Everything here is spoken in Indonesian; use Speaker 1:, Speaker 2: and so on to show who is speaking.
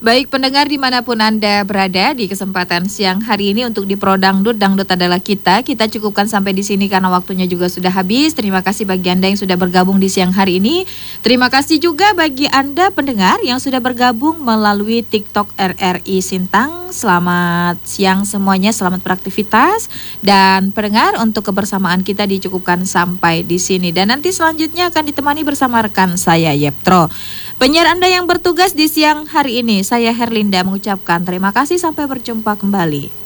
Speaker 1: Baik pendengar dimanapun Anda berada di kesempatan siang hari ini untuk di Pro Dangdut, Dangdut adalah kita cukupkan sampai di sini karena waktunya juga sudah habis. Terima kasih bagi Anda yang sudah bergabung di siang hari ini. Terima kasih juga bagi Anda pendengar yang sudah bergabung melalui TikTok RRI Sintang. Selamat siang semuanya, selamat beraktivitas. Dan pendengar, untuk kebersamaan kita dicukupkan sampai di sini. Dan nanti selanjutnya akan ditemani bersama rekan saya Yeptro. Penyiar Anda yang bertugas di siang hari ini, saya Herlinda mengucapkan terima kasih, sampai berjumpa kembali.